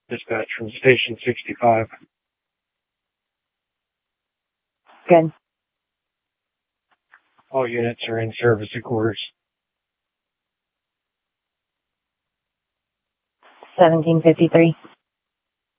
Dispatch from Station 65. Good. All units are in service at quarters. 1753.